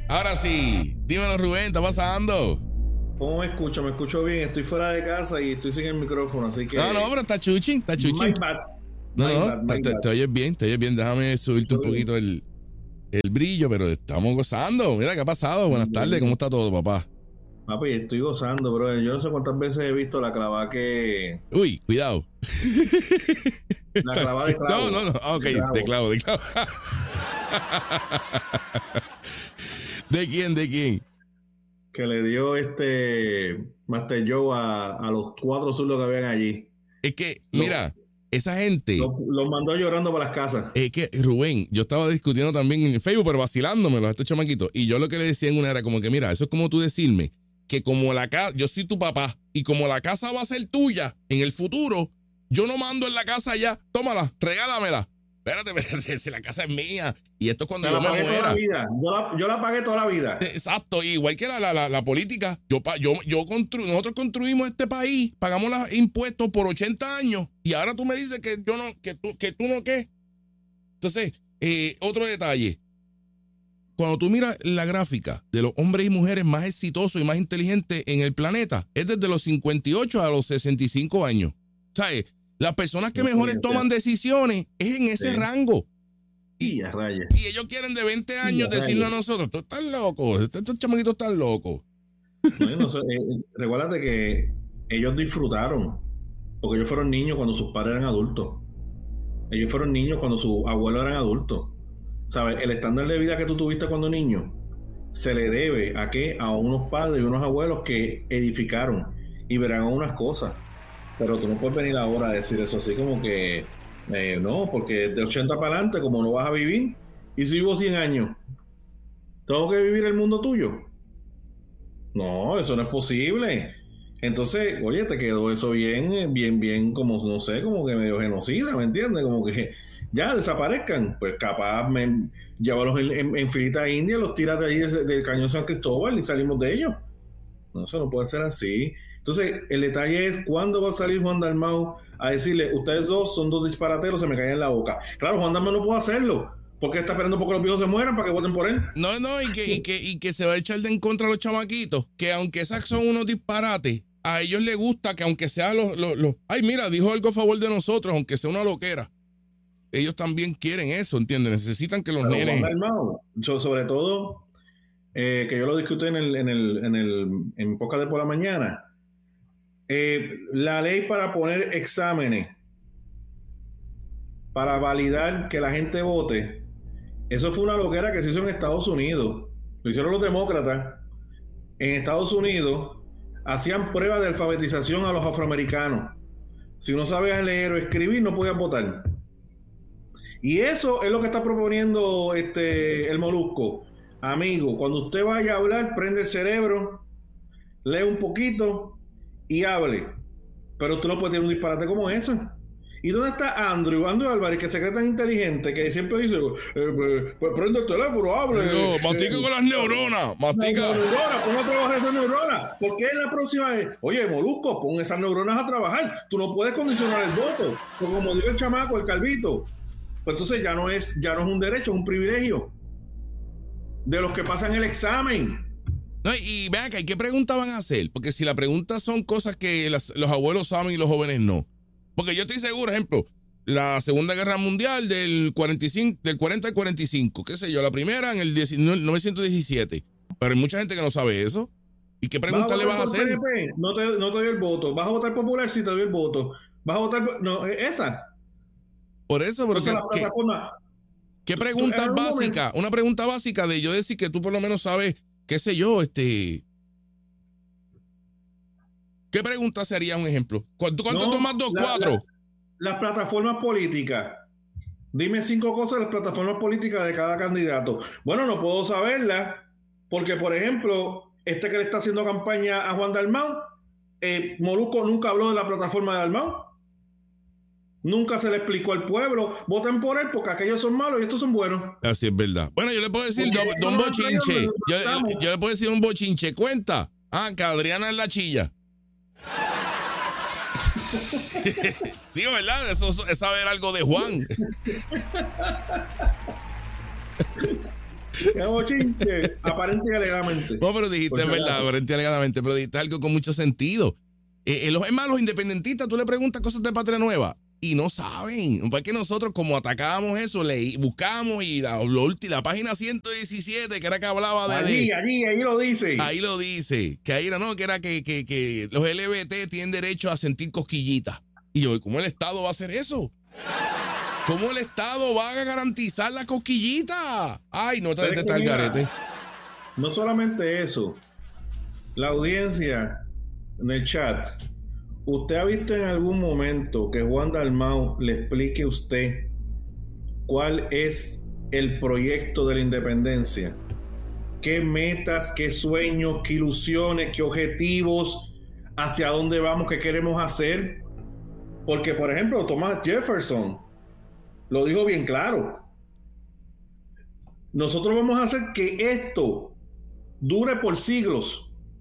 Ahora sí, dímelo, Rubén, ¿está pasando? ¿Cómo me escucho? Me escucho bien. Estoy fuera de casa y estoy sin el micrófono, así que... No, pero está chuchi. My bad. Te oyes bien, Déjame subirte un poquito el brillo, pero estamos gozando. Mira, ¿qué ha pasado? Buenas tardes, ¿cómo está todo, papá? Papi, estoy gozando, bro. Yo no sé cuántas veces he visto la clavada que... Uy, cuidado. La clavada de clavo. No. Ok, de clavo. ¿De quién? Que le dio Master Joe a los 4 zurdos que habían allí. Es que, mira, esa gente... Los mandó llorando para las casas. Es que, Rubén, yo estaba discutiendo también en Facebook, pero vacilándomelo a estos chamaquitos. Y yo lo que le decía en una era como que, mira, eso es como tú decirme que como la casa, yo soy tu papá, y como la casa va a ser tuya en el futuro, yo no mando en la casa ya, tómala, regálamela. Espérate, si la casa es mía. Y esto es cuando yo me muera. Toda la vida. Yo la pagué toda la vida. Exacto, igual que la política. Nosotros construimos este país, pagamos los impuestos por 80 años, y ahora tú me dices que yo no, que tú no qué. Entonces, otro detalle. Cuando tú miras la gráfica de los hombres y mujeres más exitosos y más inteligentes en el planeta, es desde los 58 a los 65 años. ¿Sabes? Las personas que mejores toman decisiones es en ese rango. Y ellos quieren de 20 años decirnos a nosotros, tú estás loco, estos chamaquitos están locos. Recuérdate que ellos disfrutaron, porque ellos fueron niños cuando sus padres eran adultos. Ellos fueron niños cuando sus abuelos eran adultos. ¿Sabes? El estándar de vida que tú tuviste cuando niño se le debe a que a unos padres y unos abuelos que edificaron y verán unas cosas. Pero tú no puedes venir ahora a decir eso así como que no, porque de 80 para adelante, como no vas a vivir, y si vivo 100 años, ¿tengo que vivir el mundo tuyo? No, eso no es posible. Entonces, oye, te quedó eso bien, como no sé, como que medio genocida, ¿me entiendes? Como que ya desaparezcan. Pues capaz llévalos en filita india, los tiras de ahí del cañón San Cristóbal y salimos de ellos. No, eso no puede ser así. Entonces, el detalle es ¿cuándo va a salir Juan Dalmau a decirle, ustedes dos son dos disparateros, se me caen en la boca? Claro, Juan Dalmau no puede hacerlo, porque está esperando porque los viejos se mueran para que voten por él. No, y que se va a echar de en contra a los chamaquitos, que aunque esas son unos disparates, a ellos les gusta que aunque sea ay, mira, dijo algo a favor de nosotros, aunque sea una loquera. Ellos también quieren eso, ¿entiendes? Necesitan que los nenes... Juan Dalmau, sobre todo, que yo lo discutí en podcast de por la mañana, la ley para poner exámenes para validar que la gente vote, eso fue una loquera que se hizo en Estados Unidos. Lo hicieron los demócratas. En Estados Unidos hacían pruebas de alfabetización a los afroamericanos. Si no sabías leer o escribir, no podías votar. Y eso es lo que está proponiendo el Molusco. Amigo, cuando usted vaya a hablar, prende el cerebro, lee un poquito y hable. Pero usted no puede tener un disparate como ese. ¿Y dónde está Andrew Álvarez, que se cree tan inteligente, que siempre dice, pues prende el teléfono, hable? No, mastica con las neuronas, mastica. Pon a trabajar esas neuronas. ¿Por qué la próxima vez? Oye, Molusco, pon esas neuronas a trabajar. Tú no puedes condicionar el voto. Porque como dijo el chamaco, el calvito, pues entonces ya no es un derecho, es un privilegio de los que pasan el examen. No, y vean acá, ¿qué preguntas van a hacer? Porque si la pregunta son cosas que los abuelos saben y los jóvenes no. Porque yo estoy seguro, ejemplo, la Segunda Guerra Mundial del 40 al 45, qué sé yo, la primera en el 1917. Pero hay mucha gente que no sabe eso. ¿Y qué pregunta le vas a hacer? PNP? No te doy el voto. ¿Vas a votar popular? Sí, te doy el voto. ¿Vas a votar? No, esa. Por eso, pero ¿qué pregunta básica? Una pregunta básica de yo decir que tú por lo menos sabes, qué sé yo, ¿qué pregunta sería un ejemplo? ¿Cuánto tomas 2-4? Las plataformas políticas. Dime 5 cosas de las plataformas políticas de cada candidato. Bueno, no puedo saberlas porque, por ejemplo, que le está haciendo campaña a Juan Dalmau, Molusco nunca habló de la plataforma de Dalmau. Nunca se le explicó al pueblo, voten por él porque aquellos son malos y estos son buenos. Así es verdad. Bueno, yo le puedo decir don Bochinche. Yo le puedo decir un Bochinche. Cuenta. Que Adriana es la chilla. Digo, ¿verdad? Eso es saber algo de Juan. ¡Qué bochinche! Aparente y alegadamente. No, pero dijiste, es verdad, aparente y alegadamente, pero dijiste algo con mucho sentido. Es más, los independentistas, tú le preguntas cosas de Patria Nueva y no saben. Porque nosotros, como atacábamos eso, buscamos y la página 117, que era que hablaba de. Ahí lo dice. Ahí lo dice. Que ahí era, no, que era que los LGBT tienen derecho a sentir cosquillitas. Y yo, ¿cómo el Estado va a hacer eso? ¿Cómo el Estado va a garantizar la cosquillita? Ay, no, te está el garete. No solamente eso. La audiencia en el chat, ¿usted ha visto en algún momento que Juan Dalmau le explique a usted cuál es el proyecto de la independencia? ¿Qué metas, qué sueños, qué ilusiones, qué objetivos, hacia dónde vamos, qué queremos hacer? Porque, por ejemplo, Thomas Jefferson lo dijo bien claro. Nosotros vamos a hacer que esto dure por siglos.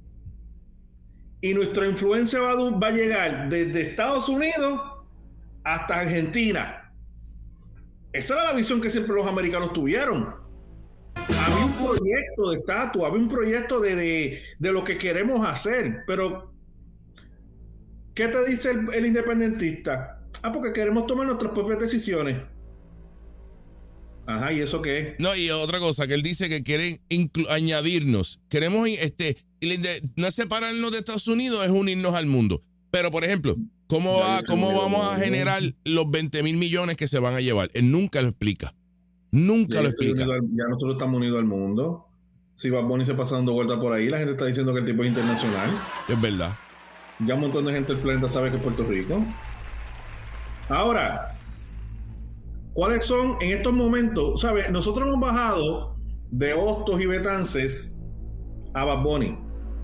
Y nuestra influencia va a llegar desde Estados Unidos hasta Argentina. Esa era la visión que siempre los americanos tuvieron. Había un proyecto de estatus, había un proyecto de lo que queremos hacer. Pero, ¿qué te dice el independentista? Porque queremos tomar nuestras propias decisiones. Ajá, ¿y eso qué es? No, y otra cosa, que él dice que quieren añadirnos. Queremos, no es separarnos de Estados Unidos, es unirnos al mundo. Pero, por ejemplo, ¿cómo vamos a generar los 20,000 millones que se van a llevar? Él nunca lo explica. Nunca lo explica. Ya nosotros estamos unidos al mundo. Si Bad Bunny se pasa dando vueltas por ahí, la gente está diciendo que el tipo es internacional. Es verdad. Ya un montón de gente del planeta sabe que es Puerto Rico. Ahora, ¿cuáles son en estos momentos? ¿Sabes? Nosotros hemos bajado de Hostos y Betances a Bad Bunny.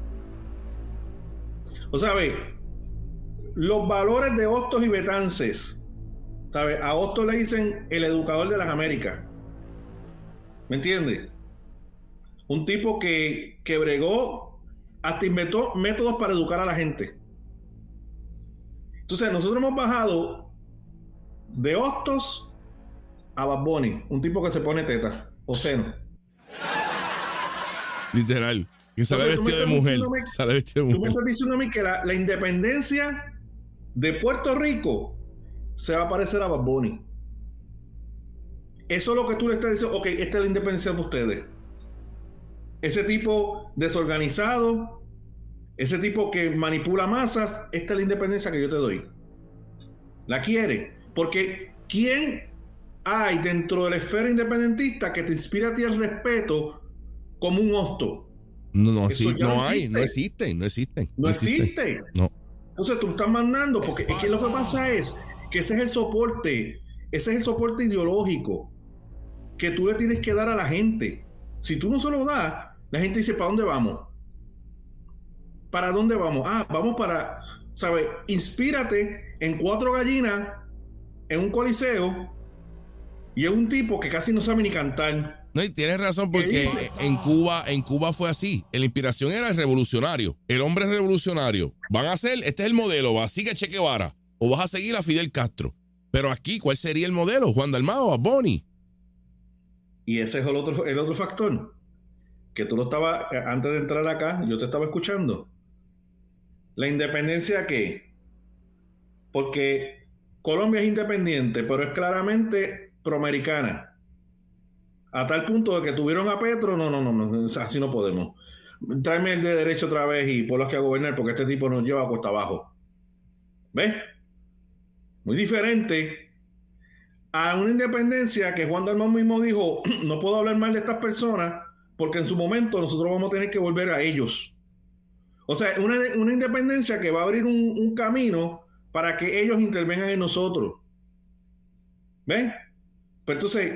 O sea, los valores de Hostos y Betances, ¿sabes? A Hostos le dicen el educador de las Américas. ¿Me entiendes? Un tipo que bregó, hasta inventó métodos para educar a la gente. Entonces, nosotros hemos bajado de Hostos a Bad Bunny, un tipo que se pone teta o seno. Literal. Que sale vestido de mujer. Tú me estás diciendo a mí que la independencia de Puerto Rico se va a parecer a Bad Bunny. Eso es lo que tú le estás diciendo. Ok, esta es la independencia de ustedes. Ese tipo desorganizado, ese tipo que manipula masas, esta es la independencia que yo te doy. ¿La quiere? Porque ¿quién hay dentro de la esfera independentista que te inspira a ti el respeto como un hosto? No existe. No existe. No. Entonces tú estás mandando, porque es que lo que pasa es que ese es el soporte ideológico que tú le tienes que dar a la gente. Si tú no se lo das, la gente dice, ¿para dónde vamos? ¿Para dónde vamos? Vamos para, ¿sabes? Inspírate en 4 gallinas en un coliseo y es un tipo que casi no sabe ni cantar. No, y tienes razón, porque en Cuba fue así. La inspiración era el revolucionario. El hombre revolucionario. Van a hacer, este es el modelo, vas a seguir a Che Guevara o vas a seguir a Fidel Castro. Pero aquí, ¿cuál sería el modelo? Juan Dalmau, Bad Bunny. Y ese es el otro factor. Que tú lo estabas, antes de entrar acá, yo te estaba escuchando. La independencia, ¿qué? Porque Colombia es independiente, pero es claramente proamericana. A tal punto de que tuvieron a Petro, no, así no podemos. Tráeme el de derecho otra vez y por los que a gobernar, porque este tipo nos lleva a cuesta abajo. ¿Ves? Muy diferente a una independencia que Juan Dalmau mismo dijo, no puedo hablar mal de estas personas, porque en su momento nosotros vamos a tener que volver a ellos. O sea, una independencia que va a abrir un camino para que ellos intervengan en nosotros. ¿Ven? Pues entonces,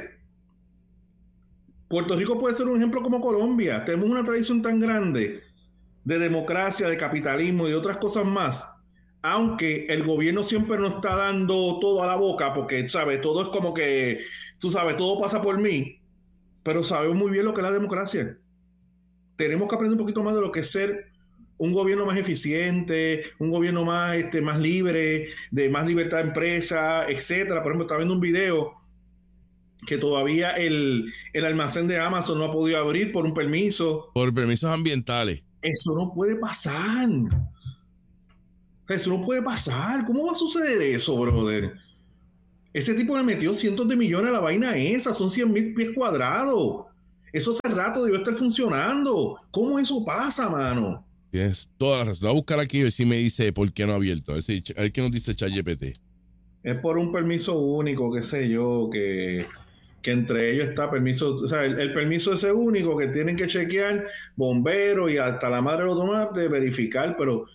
Puerto Rico puede ser un ejemplo como Colombia. Tenemos una tradición tan grande de democracia, de capitalismo y de otras cosas más. Aunque el gobierno siempre nos está dando todo a la boca, porque, ¿sabes? Todo es como que, tú sabes, todo pasa por mí. Pero sabemos muy bien lo que es la democracia. Tenemos que aprender un poquito más de lo que es ser un gobierno más eficiente, un gobierno más libre, de más libertad de empresa, etcétera. Por ejemplo, estaba viendo un video que todavía el almacén de Amazon no ha podido abrir por un permiso. Por permisos ambientales. Eso no puede pasar. Eso no puede pasar. ¿Cómo va a suceder eso, brother? Ese tipo le metió cientos de millones a la vaina esa. Son 100,000 pies cuadrados. Eso hace rato debe estar funcionando. ¿Cómo eso pasa, mano? Tienes toda la razón. Voy a buscar aquí a ver si me dice por qué no ha abierto. A ver qué nos dice ChatGPT. Es por un permiso único, qué sé yo, que entre ellos está permiso, o sea, el permiso ese único que tienen que chequear bomberos y hasta la madre lo toma de verificar, pero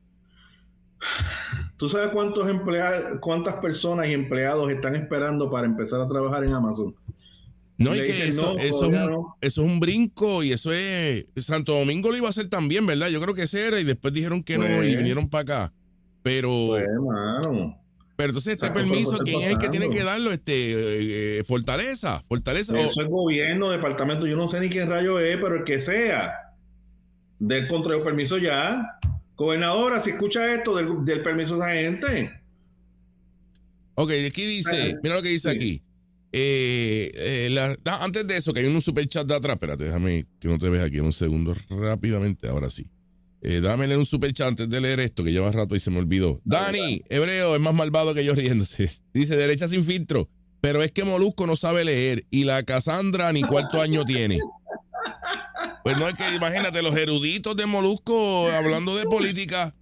¿tú sabes cuántas personas y empleados están esperando para empezar a trabajar en Amazon? No, y que dicen, eso es un brinco, y eso es... Santo Domingo lo iba a hacer también, ¿verdad? Yo creo que ese era, y después dijeron que no y vinieron para acá. Pero... mano. Pero entonces este permiso, ¿quién es el que tiene que darlo? Fortaleza. Eso es gobierno, departamento, yo no sé ni qué rayo es, pero el que sea, del control de permiso ya. Gobernadora, si escucha esto del permiso de esa gente. Ok, aquí dice, mira lo que dice aquí. Antes de eso, que hay un super chat de atrás, espérate, déjame que no te veas aquí un segundo rápidamente, ahora sí. Dame leer un super chat antes de leer esto, que lleva rato y se me olvidó. Dani, hebreo, es más malvado que yo riéndose. Dice, derecha sin filtro, pero es que Molusco no sabe leer y la Cassandra ni cuarto año tiene. Pues no, es que imagínate, los eruditos de Molusco hablando de política.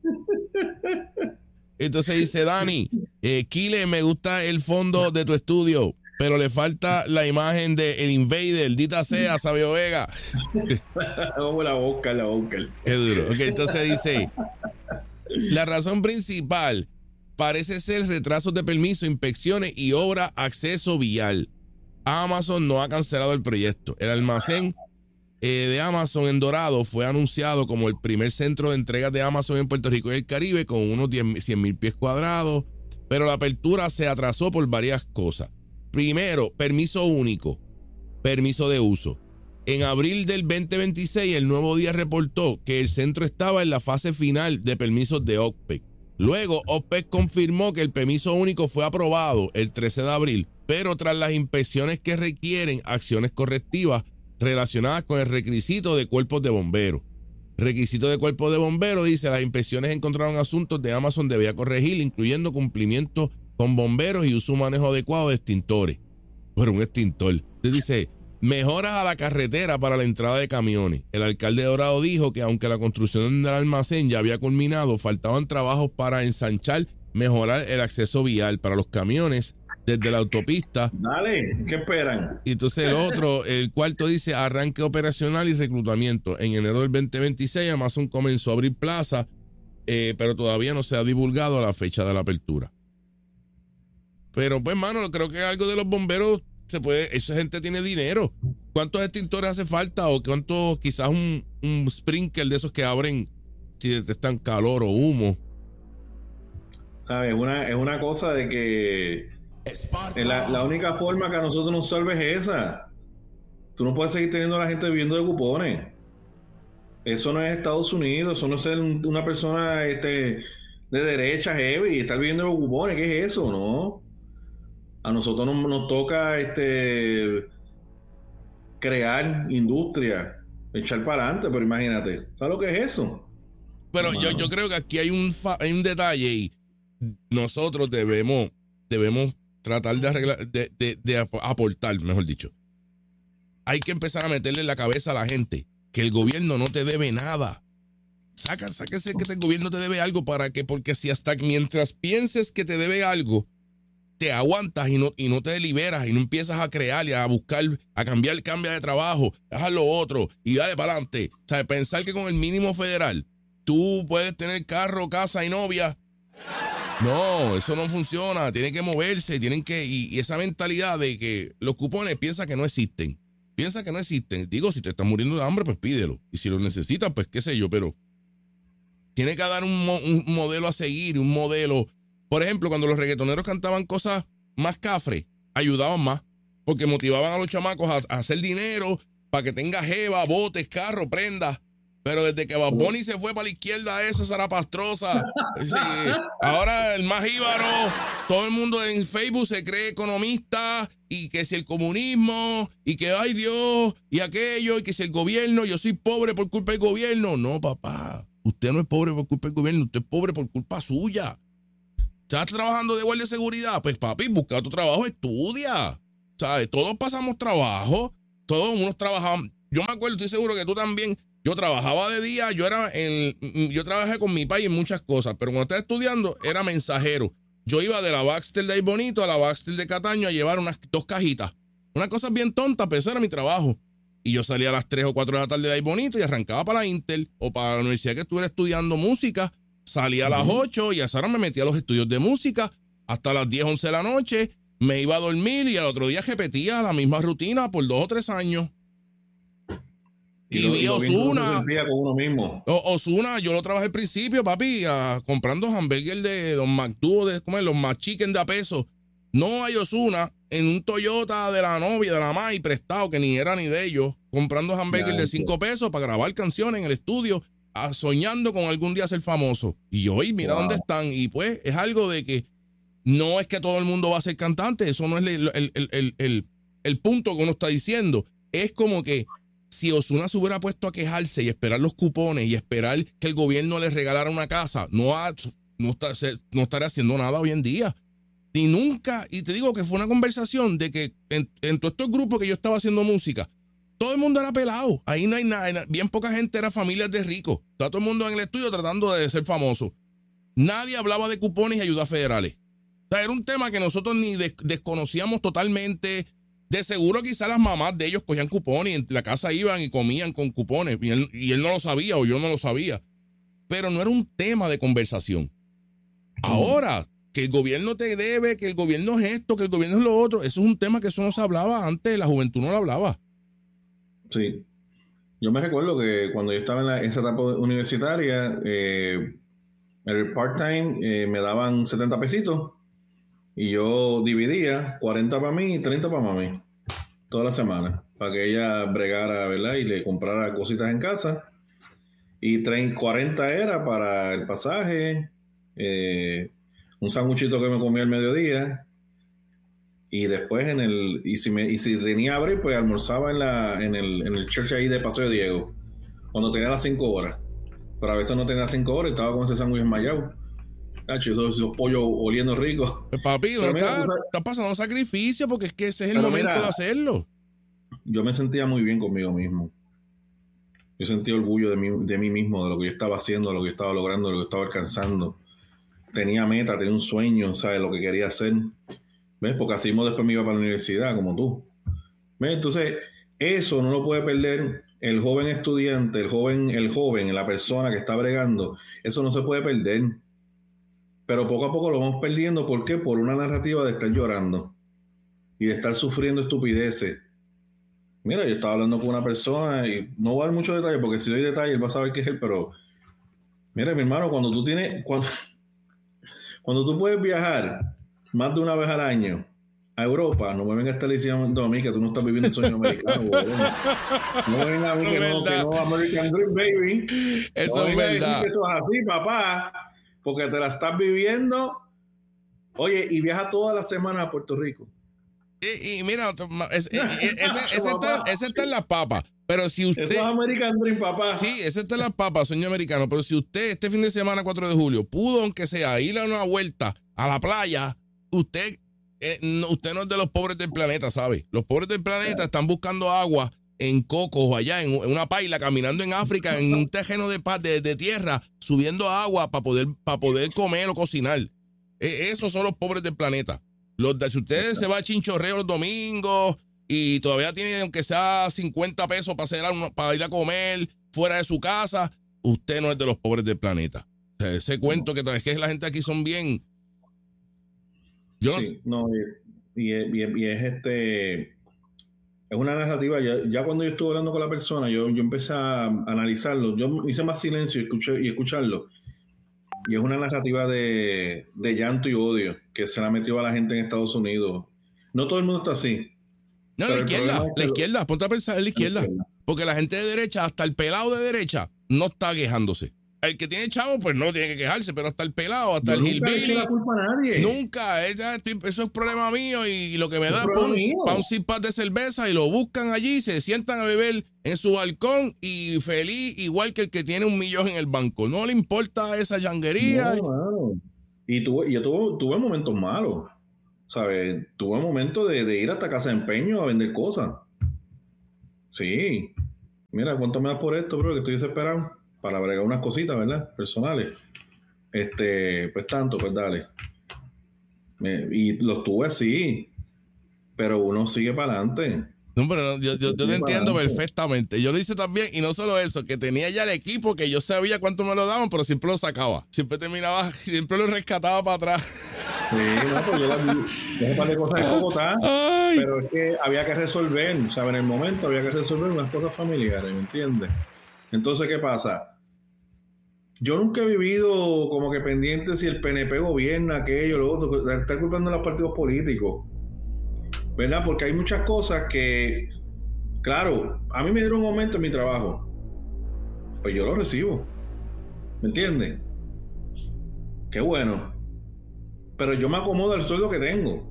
Entonces dice, Dani, Kile, me gusta el fondo de tu estudio, pero le falta la imagen de el Invader, dita sea, Sabio Vega. Vamos la boca. Qué duro. Ok, entonces dice, la razón principal parece ser retrasos de permiso, inspecciones y obra acceso vial. Amazon no ha cancelado el proyecto. El almacén de Amazon en Dorado fue anunciado como el primer centro de entregas de Amazon en Puerto Rico y el Caribe, con unos 100,000 pies cuadrados, pero la apertura se atrasó por varias cosas. Primero, permiso único, permiso de uso. En abril del 2026, el Nuevo Día reportó que el centro estaba en la fase final de permisos de OPEC. Luego, OPEC confirmó que el permiso único fue aprobado el 13 de abril, pero tras las inspecciones que requieren acciones correctivas relacionadas con el requisito de cuerpos de bomberos. Requisito de cuerpos de bomberos, dice, las inspecciones encontraron asuntos de Amazon debía corregir, incluyendo cumplimiento con bomberos y uso manejo adecuado de extintores. Pero un extintor. Entonces dice, mejoras a la carretera para la entrada de camiones. El alcalde de Dorado dijo que aunque la construcción del almacén ya había culminado, faltaban trabajos para ensanchar, mejorar el acceso vial para los camiones desde la autopista. Dale, ¿qué esperan? Y entonces el cuarto dice arranque operacional y reclutamiento. En enero del 2026 Amazon comenzó a abrir plaza, pero todavía no se ha divulgado la fecha de la apertura. Pero pues, mano, creo que algo de los bomberos se puede, esa gente tiene dinero. ¿Cuántos extintores hace falta? O cuántos, quizás un sprinkler de esos que abren si detectan calor o humo. ¿Sabes? Es una cosa de que la única forma que a nosotros nos salve es esa. Tú no puedes seguir teniendo a la gente viviendo de cupones. Eso no es Estados Unidos, eso no es ser una persona de derecha heavy y estar viviendo de cupones. ¿Qué es eso? No. A nosotros nos toca crear industria, echar para adelante, pero imagínate, ¿sabes lo que es eso? Pero yo creo que aquí hay un detalle y nosotros debemos tratar de arreglar, de aportar, mejor dicho. Hay que empezar a meterle en la cabeza a la gente que el gobierno no te debe nada. Sáquese que el gobierno te debe algo porque si hasta mientras pienses que te debe algo, te aguantas y no te liberas y no empiezas a crear y a buscar, a cambia de trabajo, dejar lo otro y dale para adelante. O sea, pensar que con el mínimo federal tú puedes tener carro, casa y novia. No, eso no funciona. Tienen que moverse, y esa mentalidad de que los cupones piensa que no existen. Digo, si te estás muriendo de hambre, pues pídelo. Y si lo necesitas, pues qué sé yo, pero tiene que dar un modelo a seguir, un modelo. Por ejemplo, cuando los reggaetoneros cantaban cosas más cafres, ayudaban más, porque motivaban a los chamacos a hacer dinero para que tenga jeva, botes, carro, prendas. Pero desde que Bad Bunny se fue para la izquierda, eso será pastrosa. Sí, ahora el más jíbaro, todo el mundo en Facebook se cree economista y que si el comunismo y que ay Dios y aquello y que si el gobierno, yo soy pobre por culpa del gobierno. No, papá, usted no es pobre por culpa del gobierno, usted es pobre por culpa suya. ¿Estás trabajando de guardia de seguridad? Pues papi, busca tu trabajo, estudia. ¿Sabes? Todos pasamos trabajo, todos unos trabajaban. Yo me acuerdo, estoy seguro que tú también. Yo trabajaba de día, yo trabajé con mi país en muchas cosas, pero cuando estaba estudiando era mensajero. Yo iba de la Baxter de ahí Bonito a la Baxter de Cataño a llevar unas 2 cajitas. Una cosa bien tonta, pero eso era mi trabajo. Y yo salía a las 3 o 4 de la tarde de ahí Bonito y arrancaba para la Intel o para la universidad que estuviera estudiando música. Salía a las 8 y a esa hora me metía a los estudios de música hasta las 10, 11 de la noche. Me iba a dormir y al otro día repetía la misma rutina por 2 o 3 años. Y vi a Ozuna. Ozuna, yo lo trabajé al principio, papi, comprando hamburgues de los McDo, los McChicken de a peso. No hay Ozuna en un Toyota de la novia, de la Mai, prestado, que ni era ni de ellos, comprando hamburgues de 5 pesos para grabar canciones en el estudio, soñando con algún día ser famoso. Y hoy, mira dónde están. Y pues es algo de que no es que todo el mundo va a ser cantante, eso no es el punto que uno está diciendo. Es como que si Ozuna se hubiera puesto a quejarse y esperar los cupones y esperar que el gobierno le regalara una casa, no estaría haciendo nada hoy en día. Ni nunca, y te digo que fue una conversación de que en todos estos grupos que yo estaba haciendo música, todo el mundo era pelado. Ahí no hay nada, bien poca gente era familias de ricos. Está todo el mundo en el estudio tratando de ser famoso. Nadie hablaba de cupones y ayudas federales. O sea, era un tema que nosotros ni desconocíamos totalmente. De seguro quizás las mamás de ellos cogían cupones y en la casa iban y comían con cupones y él no lo sabía o yo no lo sabía. Pero no era un tema de conversación. Ahora, que el gobierno te debe, que el gobierno es esto, que el gobierno es lo otro, eso es un tema que eso no se hablaba antes, la juventud no lo hablaba. Sí. Yo me recuerdo que cuando yo estaba en esa etapa universitaria, el part-time me daban 70 pesitos. Y yo dividía 40 para mí y 30 para mami toda la semana, para que ella bregara, ¿verdad? Y le comprara cositas en casa. Y 40 era para el pasaje, un sanguchito que me comía al mediodía. Y después y si tenía abre, pues almorzaba en el church ahí de Paseo de Diego, cuando tenía las 5 horas. Pero a veces no tenía las 5 horas y estaba con ese sándwich enmayado. Esos pollos oliendo rico. Papi, está pasando sacrificio porque es que ese es el momento de hacerlo. Yo me sentía muy bien conmigo mismo. Yo sentía orgullo de mí mismo, de lo que yo estaba haciendo, de lo que yo estaba logrando, de lo que estaba alcanzando. Tenía meta, tenía un sueño, ¿sabes? Lo que quería hacer. ¿Ves? Porque así mismo después me iba para la universidad, como tú. ¿Ves? Entonces, eso no lo puede perder el joven estudiante, el joven, la persona que está bregando. Eso no se puede perder. Pero poco a poco lo vamos perdiendo. ¿Por qué? Por una narrativa de estar llorando y de estar sufriendo estupideces. Mira, yo estaba hablando con una persona y no voy a dar muchos detalles porque si doy detalles él va a saber qué es él, pero mira, mi hermano, cuando tú puedes viajar más de una vez al año a Europa, no me vengas a estar diciendo a mí que tú no estás viviendo el sueño americano. No me vengas a mí que no, American Dream, baby. Eso es verdad. Eso es así, papá. Porque te la estás viviendo. Oye, y viaja todas las semanas a Puerto Rico. Y mira, ese está en las papas. Pero si usted. Eso es American Dream, papá. Sí, ese está en las papas, sueño americano. Pero si usted este fin de semana, 4 de julio, pudo, aunque sea, ir a una vuelta a la playa, usted no es de los pobres del planeta, ¿sabe? Los pobres del planeta están buscando agua en cocos o allá en una paila, caminando en África, en un terreno de tierra, subiendo agua para poder comer o cocinar. Esos son los pobres del planeta. Si usted se va a chinchorreo los domingos y todavía tiene, aunque sea 50 pesos para ir a comer fuera de su casa, usted no es de los pobres del planeta. O sea, ese cuento que es que la gente aquí son bien. Es una narrativa. Ya cuando yo estuve hablando con la persona, yo empecé a analizarlo. Yo hice más silencio y escucharlo. Y es una narrativa de llanto y odio que se la metió a la gente en Estados Unidos. No todo el mundo está así. No, la izquierda, ponte a pensar en la izquierda. Porque la gente de derecha, hasta el pelado de derecha, no está quejándose. el que tiene chavo, pues no tiene que quejarse, pero hasta el pelado, hasta el hillbilly. Nunca le la culpa a nadie. Nunca, eso es problema mío y lo que me da pa' un six pack de cerveza y lo buscan allí, se sientan a beber en su balcón y feliz, igual que el que tiene $1 millón en el banco. No le importa esa llanguería. No. Y yo tuve momentos malos, ¿sabes? Tuve momentos de ir hasta casa de empeño a vender cosas. Sí. Mira, ¿cuánto me das por esto, bro? Que estoy desesperado para bregar unas cositas, ¿verdad? Personales. Pues tanto, pues dale. Y los tuve así. Pero uno sigue para adelante. No, pero yo te entiendo perfectamente. Yo lo hice también, y no solo eso, que tenía ya el equipo que yo sabía cuánto me lo daban, pero siempre lo sacaba. Siempre terminaba, siempre lo rescataba para atrás. Sí, no, pues yo un par de cosas en Bogotá, pero es que había que resolver, ¿sabes? En el momento había que resolver unas cosas familiares, ¿me entiendes? Entonces, ¿qué pasa? Yo nunca he vivido como que pendiente si el PNP gobierna, aquello, lo otro, estar culpando a los partidos políticos, ¿verdad? Porque hay muchas cosas que, claro, a mí me dieron un aumento en mi trabajo, pues yo lo recibo, ¿me entiendes? Qué bueno. Pero yo me acomodo al sueldo que tengo.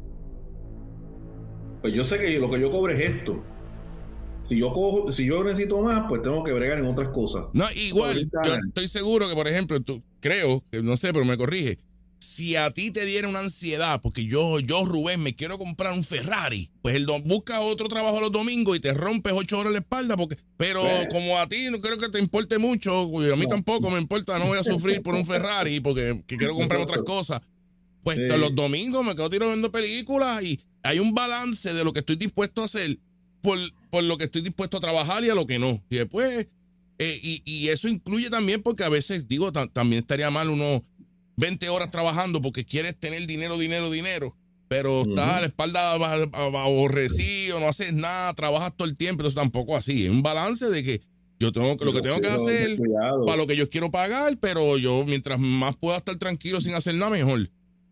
Pues yo sé que lo que yo cobre es esto. Si yo necesito más, pues tengo que bregar en otras cosas. No, igual, yo estoy seguro que, por ejemplo, creo, que no sé, pero me corrige, si a ti te diera una ansiedad, porque yo, Rubén, me quiero comprar un Ferrari, pues busca otro trabajo los domingos y te rompes 8 horas la espalda, pero como a ti no creo que te importe mucho, a mí tampoco me importa, no voy a sufrir por un Ferrari porque quiero comprar otras cosas. Pues los domingos me quedo tirando viendo películas y hay un balance de lo que estoy dispuesto a hacer por lo que estoy dispuesto a trabajar y a lo que no. Y después, y eso incluye también porque a veces, digo, también estaría mal unos 20 horas trabajando porque quieres tener dinero, pero estás a la espalda aborrecido, no haces nada, trabajas todo el tiempo, entonces tampoco así. Es un balance de que yo tengo lo que tengo que hacer para lo que yo quiero pagar, pero yo mientras más pueda estar tranquilo sin hacer nada, mejor.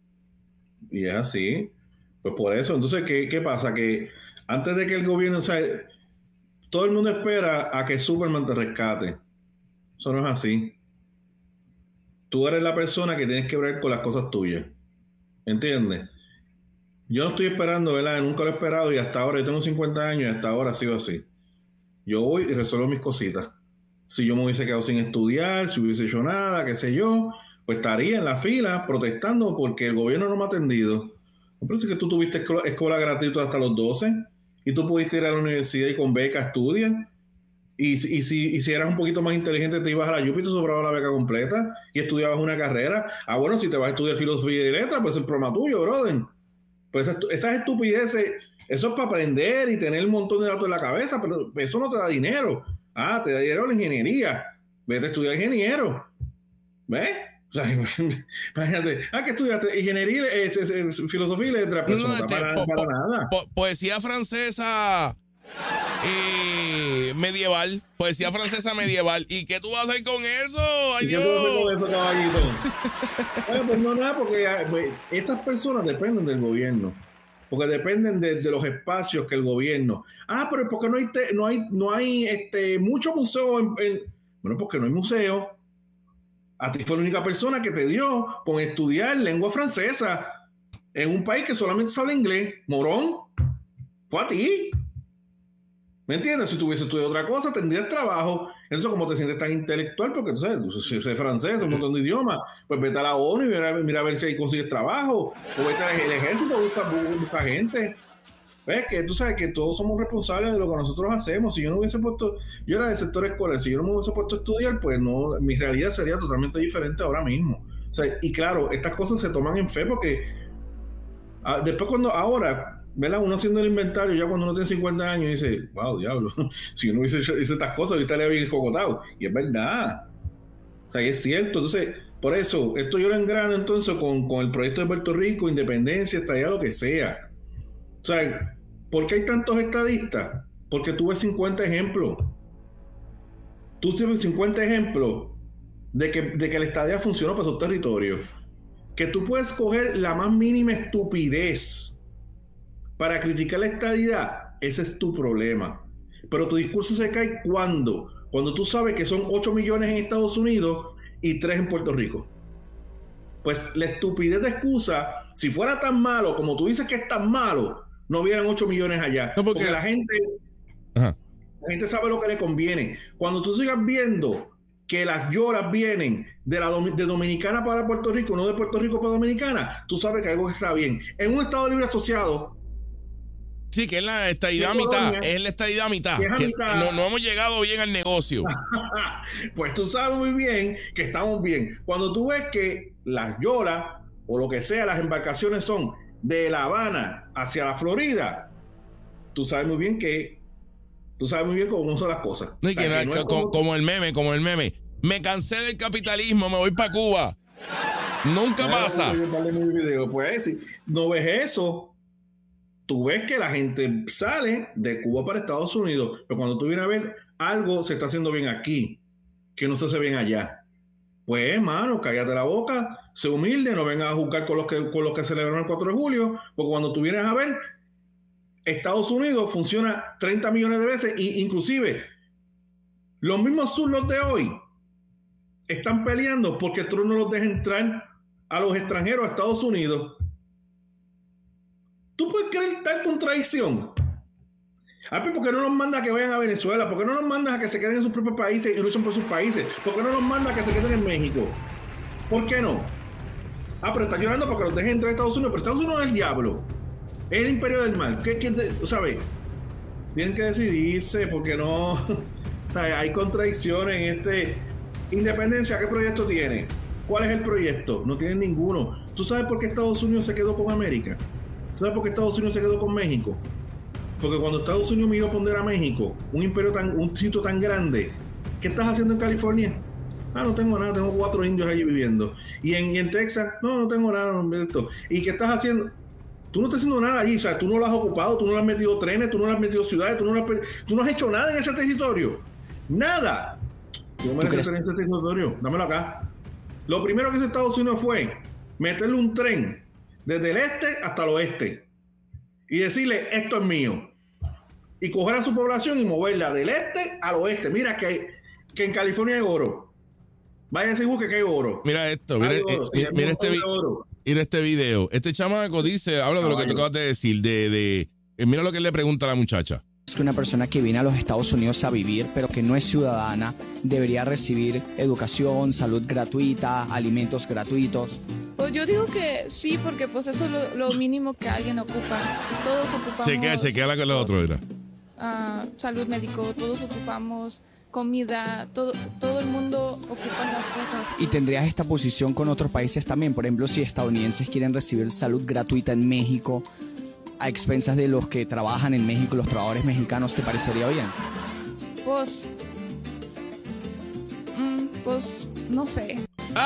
Y es así. Pues por eso, entonces, ¿qué pasa? Que antes de que el gobierno, o sea, todo el mundo espera a que Superman te rescate. Eso no es así. Tú eres la persona que tienes que ver con las cosas tuyas. ¿Entiendes? Yo no estoy esperando, ¿verdad? Nunca lo he esperado y hasta ahora, yo tengo 50 años y hasta ahora ha sido así. Yo voy y resuelvo mis cositas. Si yo me hubiese quedado sin estudiar, si hubiese hecho nada, qué sé yo, pues estaría en la fila protestando porque el gobierno no me ha atendido. Me parece que tú tuviste escuela gratuita hasta los 12 y tú pudiste ir a la universidad y con beca estudias. Y si eras un poquito más inteligente te ibas a la UPI y te sobraba la beca completa y estudiabas una carrera. Bueno, si te vas a estudiar filosofía y letras, pues es el problema tuyo, brother. Pues esas estupideces, eso es para aprender y tener un montón de datos en la cabeza, pero eso no te da dinero. Te da dinero la ingeniería. Vete a estudiar ingeniero. ¿Ves? O sea, imagínate, ¿qué estudiaste? Ingeniería, filosofía y letras, pero no para nada. Poesía francesa medieval. Poesía francesa medieval. ¿Y qué tú vas a hacer con eso? ¡Ay, Dios! ¿Qué tú vas a hacer con eso, caballito? Pues no, nada, porque esas personas dependen del gobierno. Porque dependen de los espacios que el gobierno. Pero porque no hay mucho museo bueno, porque no hay museo. A ti fue la única persona que te dio con estudiar lengua francesa en un país que solamente se habla inglés. Morón, fue a ti. ¿Me entiendes? Si tú hubiese estudiado otra cosa, tendrías trabajo. Eso como te sientes tan intelectual, porque tú sabes, si es francés, un montón de idiomas, pues vete a la ONU y mira a ver si ahí consigues trabajo. O vete al ejército, busca gente. ¿Ves? Que tú sabes que todos somos responsables de lo que nosotros hacemos. Si yo no hubiese puesto, yo era del sector escolar, si yo no me hubiese puesto a estudiar, pues no, mi realidad sería totalmente diferente ahora mismo. O sea, y claro, estas cosas se toman en fe porque después ahora, ¿verdad? Uno haciendo el inventario, ya cuando uno tiene 50 años, dice, wow, diablo, si uno hubiese hecho estas cosas, ahorita le había bien cocotado. Y es verdad. O sea, y es cierto. Entonces, por eso, esto yo lo engrano entonces con el proyecto de Puerto Rico, independencia, estadía, lo que sea. O sea, ¿por qué hay tantos estadistas? Porque tú ves 50 ejemplos. Tú tienes 50 ejemplos de que la estadía funcionó para su territorio. Que tú puedes coger la más mínima estupidez para criticar la estadidad, ese es tu problema. Pero tu discurso se cae cuando tú sabes que son 8 millones en Estados Unidos y 3 en Puerto Rico. Pues la estupidez de excusa, si fuera tan malo como tú dices que es tan malo, no hubieran 8 millones allá. No, porque la gente sabe lo que le conviene. Cuando tú sigas viendo que las lloras vienen de Dominicana para Puerto Rico, no de Puerto Rico para Dominicana, tú sabes que algo está bien. En un Estado Libre Asociado, sí, que es la estadidad a mitad. Es la estadidad a mitad. No hemos llegado bien al negocio. Pues tú sabes muy bien que estamos bien. Cuando tú ves que las yolas o lo que sea, las embarcaciones son de La Habana hacia la Florida, tú sabes muy bien cómo son las cosas. No, como el meme. Me cansé del capitalismo, me voy para Cuba. Nunca pasa. Pues si no ves eso, tú ves que la gente sale de Cuba para Estados Unidos, pero cuando tú vienes a ver, algo se está haciendo bien aquí, que no se hace bien allá. Pues, hermano, cállate la boca, sé humilde, no vengas a juzgar con los que celebraron el 4 de julio, porque cuando tú vienes a ver, Estados Unidos funciona 30 millones de veces, e inclusive los mismos zurdos de hoy están peleando porque Trump no los deja entrar a los extranjeros a Estados Unidos. ¿Tú puedes creer tal contradicción? ¿Por qué no nos manda a que vayan a Venezuela? ¿Por qué no nos mandas a que se queden en sus propios países y luchen por sus países? ¿Por qué no nos manda a que se queden en México? ¿Por qué no? Pero están llorando porque los dejen entrar a Estados Unidos. Pero Estados Unidos es el diablo. Es el imperio del mal. ¿Sabes? Tienen que decidirse porque no... Hay contradicciones en este... Independencia, ¿qué proyecto tiene? ¿Cuál es el proyecto? No tienen ninguno. ¿Tú sabes por qué Estados Unidos se quedó con América? ¿Sabes por qué Estados Unidos se quedó con México? Porque cuando Estados Unidos me iba a poner a México, un sitio tan grande, ¿qué estás haciendo en California? No tengo nada, tengo 4 indios allí viviendo. ¿Y en Texas? No tengo nada. ¿Y qué estás haciendo? Tú no estás haciendo nada allí, o sea, tú no lo has ocupado, tú no le has metido trenes, tú no le has metido ciudades, tú no has hecho nada en ese territorio. Nada. Yo me mereces tener ese territorio, dámelo acá. Lo primero que hizo Estados Unidos fue meterle un tren desde el este hasta el oeste y decirle, esto es mío. Y coger a su población y moverla del este al oeste. Mira que en California hay oro. Váyanse y busquen que hay oro. Mira esto, mira este video. Este chamaco habla de lo que tú acabas de decir, mira lo que él le pregunta a la muchacha. Es que una persona que viene a los Estados Unidos a vivir, pero que no es ciudadana, debería recibir educación, salud gratuita, alimentos gratuitos. Pues yo digo que sí, porque pues eso es lo mínimo que alguien ocupa. Todos ocupamos... Chequea la con la otra, ¿verdad? Salud médico, todos ocupamos comida, todo el mundo ocupa las cosas. ¿Y tendrías esta posición con otros países también? Por ejemplo, si estadounidenses quieren recibir salud gratuita en México, a expensas de los que trabajan en México, los trabajadores mexicanos, ¿te parecería bien? Pues no sé.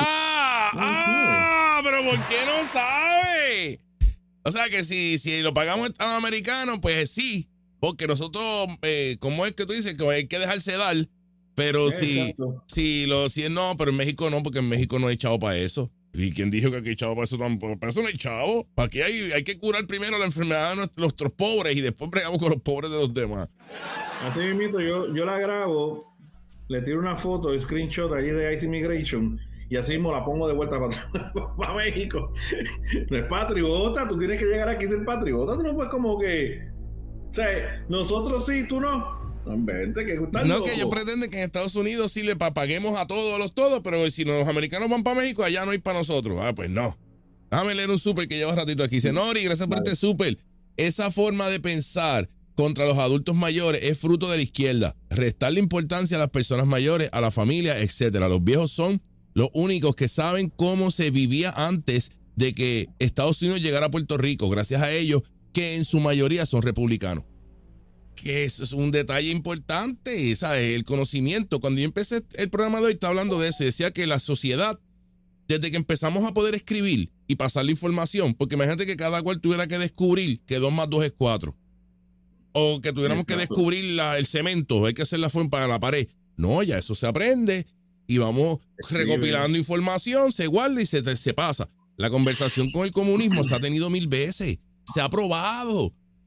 Pero ¿por qué no sabe? O sea que si lo pagamos Estado americano, pues sí. Porque nosotros, ¿cómo es que tú dices? Que hay que dejarse dar. Pero si no, pero en México no, porque en México no hay chavo para eso. ¿Y quién dijo que aquí hay chavo para eso tampoco? Para eso no hay chavo. Para aquí hay que curar primero la enfermedad de nuestros pobres y después bregamos con los pobres de los demás. Así mismo, yo la grabo, le tiro una foto, screenshot allí de ICE Immigration y así mismo la pongo de vuelta para México. No es patriota, tú tienes que llegar aquí y ser patriota. Tú no puedes como que... O sea, nosotros sí, tú no. Vente, que estás no, loco. que ellos pretenden que en Estados Unidos sí le paguemos a todos, pero si los americanos van para México, allá no hay para nosotros. Pues no. Déjame leer un súper que lleva un ratito aquí. Dice, Nori, gracias por este súper. Esa forma de pensar contra los adultos mayores es fruto de la izquierda. Restarle importancia a las personas mayores, a la familia, etcétera. Los viejos son los únicos que saben cómo se vivía antes de que Estados Unidos llegara a Puerto Rico. Gracias a ellos, que en su mayoría son republicanos. Que eso es un detalle importante, ¿sabes? El conocimiento. Cuando yo empecé el programa de hoy, estaba hablando de eso. Decía que la sociedad, desde que empezamos a poder escribir y pasar la información, porque imagínate que cada cual tuviera que descubrir que 2 más 2 es 4. O que tuviéramos que descubrir el cemento, hay que hacer la forma para la pared. No, ya eso se aprende y vamos recopilando información, se guarda y se pasa. La conversación con el comunismo se ha tenido 1000 veces. Se ha probado.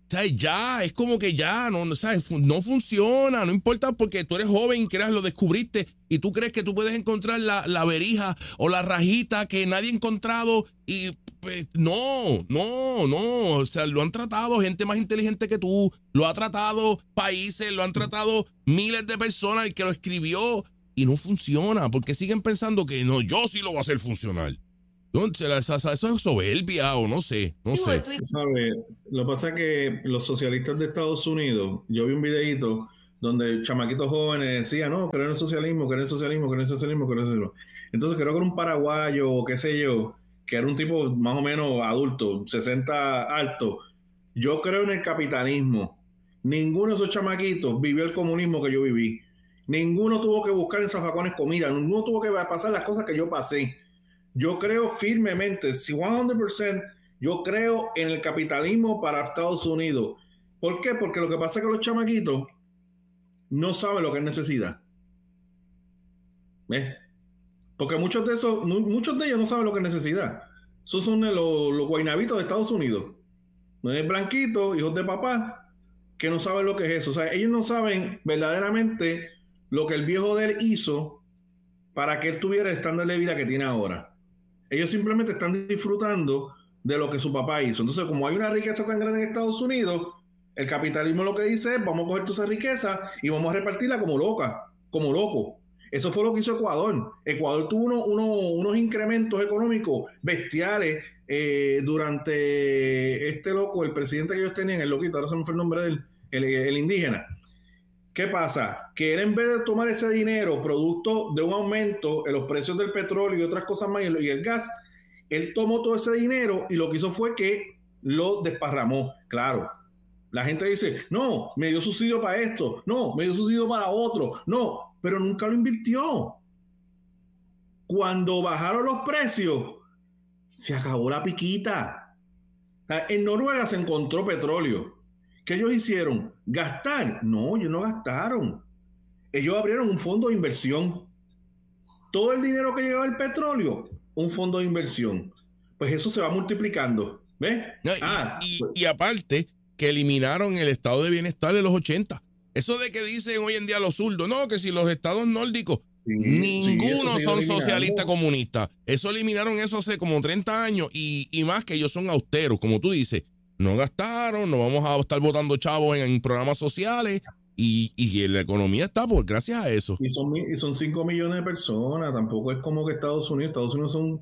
¿Sabes? Ya, es como que ya, no, ¿sabes? No funciona, no importa porque tú eres joven y creas, lo descubriste y tú crees que tú puedes encontrar la verija o la rajita que nadie ha encontrado y pues no, o sea, lo han tratado gente más inteligente que tú, lo ha tratado países, lo han tratado miles de personas, el que lo escribió y no funciona, porque siguen pensando que no, yo sí lo voy a hacer funcionar. Eso es soberbia o no sé. ¿Sabe? Lo que pasa es que los socialistas de Estados Unidos, yo vi un videíto donde chamaquitos jóvenes decían, no, creo en el socialismo. Entonces creo que era un paraguayo o qué sé yo, que era un tipo más o menos adulto, 60 alto. Yo creo en el capitalismo. Ninguno de esos chamaquitos vivió el comunismo que yo viví. Ninguno tuvo que buscar en zafacones comida. Ninguno tuvo que pasar las cosas que yo pasé. Yo creo firmemente, 100%, yo creo en el capitalismo para Estados Unidos. ¿Por qué? Porque lo que pasa es que los chamaquitos no saben lo que es necesidad. ¿Ves? Porque muchos de ellos no saben lo que es necesidad. Esos son los guaynabitos de Estados Unidos. No es blanquito, hijos de papá, que no saben lo que es eso. O sea, ellos no saben verdaderamente lo que el viejo de él hizo para que él tuviera el estándar de vida que tiene ahora. Ellos simplemente están disfrutando de lo que su papá hizo. Entonces, como hay una riqueza tan grande en Estados Unidos, el capitalismo lo que dice es, vamos a coger toda esa riqueza y vamos a repartirla como loco. Eso fue lo que hizo Ecuador. Ecuador tuvo unos incrementos económicos bestiales durante este loco, el presidente que ellos tenían, el loquito, ahora se me fue el nombre de él, el indígena. ¿Qué pasa? Que él, en vez de tomar ese dinero producto de un aumento en los precios del petróleo y otras cosas más y el gas, él tomó todo ese dinero y lo que hizo fue que lo desparramó. Claro, la gente dice, no, me dio subsidio para esto, no, me dio subsidio para otro, no, pero nunca lo invirtió. Cuando bajaron los precios, se acabó la piquita. En Noruega se encontró petróleo. ¿Qué ellos hicieron? ¿Gastar? No, ellos no gastaron. Ellos abrieron un fondo de inversión. Todo el dinero que llegaba el petróleo, un fondo de inversión. Pues eso se va multiplicando. ¿Ves? No, y aparte, que eliminaron el estado de bienestar de los 80. Eso de que dicen hoy en día los zurdos, no, que si los estados nórdicos, ninguno son socialistas comunistas. Eso eliminaron eso hace como 30 años y más que ellos son austeros, como tú dices. No gastaron, no vamos a estar botando chavos en programas sociales y la economía está gracias a eso. Y son 5 millones de personas, tampoco es como que Estados Unidos son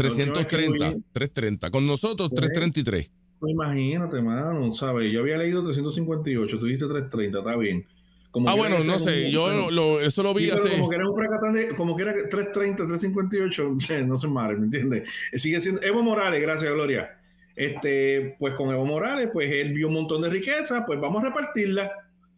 330. Con nosotros 333. No, imagínate, mano, ¿sabes? Yo había leído 358, tú dijiste 330, está bien. Bueno, no sé, yo eso lo vi hace... Como que era un fracatán como que era 330, 358, no se madre, ¿me entiendes? Sigue siendo Evo Morales, gracias, Gloria. Pues con Evo Morales, pues él vio un montón de riqueza, pues vamos a repartirla.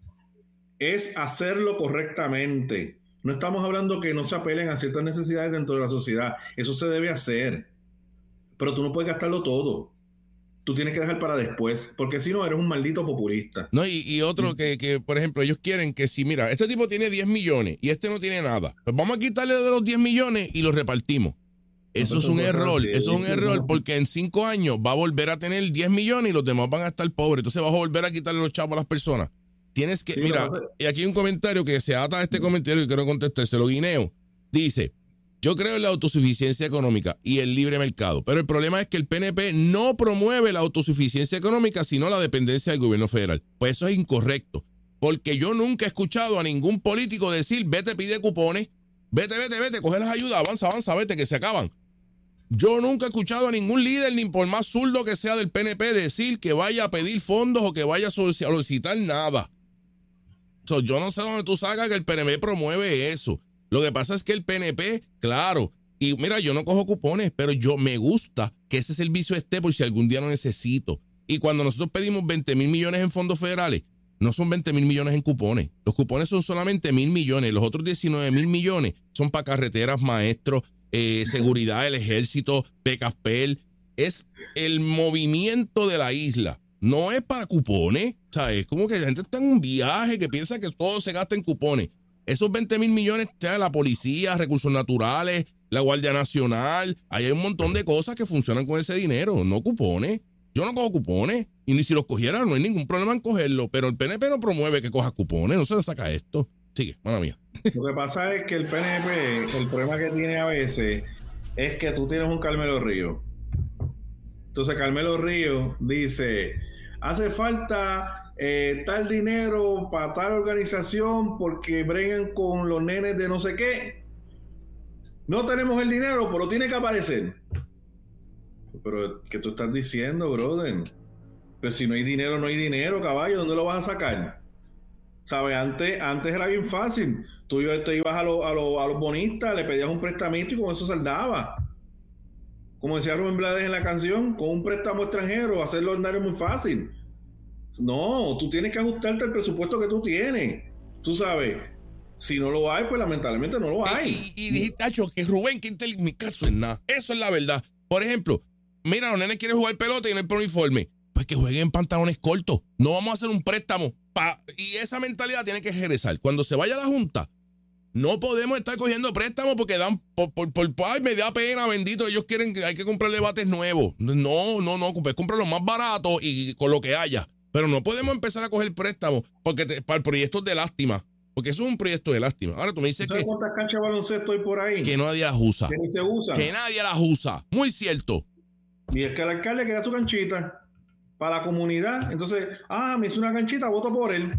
Es hacerlo correctamente. No estamos hablando que no se apelen a ciertas necesidades dentro de la sociedad. Eso se debe hacer. Pero tú no puedes gastarlo todo. Tú tienes que dejar para después, porque si no, eres un maldito populista. No, y otro que, por ejemplo, ellos quieren que si, mira, este tipo tiene 10 millones y este no tiene nada, pues vamos a quitarle de los 10 millones y los repartimos. Eso es un error, porque en 5 años va a volver a tener 10 millones y los demás van a estar pobres. Entonces vas a volver a quitarle los chavos a las personas. Tienes que, mira, y aquí hay un comentario que se ata a este comentario y quiero contestárselo, Guineo. Dice, yo creo en la autosuficiencia económica y el libre mercado, pero el problema es que el PNP no promueve la autosuficiencia económica, sino la dependencia del gobierno federal. Pues eso es incorrecto, porque yo nunca he escuchado a ningún político decir, vete, pide cupones, vete, coge las ayudas, avanza, vete, que se acaban. Yo nunca he escuchado a ningún líder, ni por más zurdo que sea del PNP, decir que vaya a pedir fondos o que vaya a solicitar nada. Yo no sé dónde tú sacas que el PNP promueve eso. Lo que pasa es que el PNP, claro, y mira, yo no cojo cupones, pero yo me gusta que ese servicio esté por si algún día lo necesito. Y cuando nosotros pedimos 20 mil millones en fondos federales, no son 20 mil millones en cupones. Los cupones son solamente 1,000 millones. Los otros 19 mil millones son para carreteras, maestros, seguridad del ejército, PECASPEL. Es el movimiento de la isla. No es para cupones. O sea, es como que la gente está en un viaje que piensa que todo se gasta en cupones. Esos 20 mil millones está la policía, recursos naturales, la Guardia Nacional. Ahí hay un montón de cosas que funcionan con ese dinero, no cupones. Yo no cojo cupones. Y si los cogieran, no hay ningún problema en cogerlo. Pero el PNP no promueve que coja cupones, no se le saca esto. Sigue, mala mía. Lo que pasa es que el PNP, el problema que tiene a veces es que tú tienes un Carmelo Ríos. Entonces Carmelo Ríos dice, hace falta tal dinero para tal organización porque bregan con los nenes de no sé qué. No tenemos el dinero, pero tiene que aparecer. Pero, ¿qué tú estás diciendo, brother? Pero si no hay dinero, no hay dinero, caballo. ¿Dónde lo vas a sacar? ¿Sabes? Antes era bien fácil. Tú te ibas a los bonistas, le pedías un prestamito y con eso saldaba. Como decía Rubén Blades en la canción, con un préstamo extranjero, hacerlo andar es muy fácil. No, tú tienes que ajustarte al presupuesto que tú tienes. Tú sabes, si no lo hay, pues lamentablemente no lo hay. Y dijiste, Tacho, que Rubén, que mi caso es nada. Eso es la verdad. Por ejemplo, mira, los nenes quieren jugar pelota y no hay por uniforme. Pues que jueguen en pantalones cortos. No vamos a hacer un préstamo. Y esa mentalidad tiene que regresar. Cuando se vaya a la Junta, no podemos estar cogiendo préstamos porque dan ay, me da pena, bendito. Ellos quieren que hay que comprarle bates nuevos. No, pues compra los más baratos y con lo que haya. Pero no podemos empezar a coger préstamos porque para proyectos de lástima. Porque eso es un proyecto de lástima. Ahora tú me dices ¿sabes cuántas canchas de baloncesto hay por ahí? Que nadie las usa. Que ni se usan. Que nadie las usa. Muy cierto. Y es que el alcalde quería su canchita para la comunidad. Entonces, me hizo una canchita, voto por él.